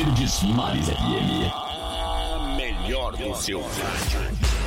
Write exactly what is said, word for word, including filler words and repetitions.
Verdes Mares F M. A melhor do seu rádio.